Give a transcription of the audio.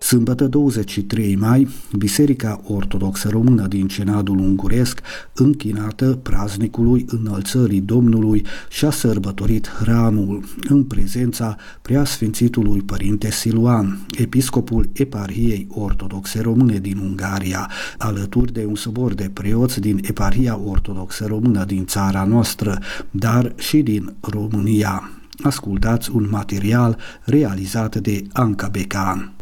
Sâmbătă 23 mai, Biserica Ortodoxă Română din Cenadul Unguresc, închinată praznicului Înălțării Domnului, și-a sărbătorit hramul în prezența Preasfințitului Părinte Siluan, episcopul Eparhiei Ortodoxe Române din Ungaria, alături de un sobor de preoți din Eparhia Ortodoxă Română din țara noastră, dar și din România. Ascultați un material realizat de Anca Becan.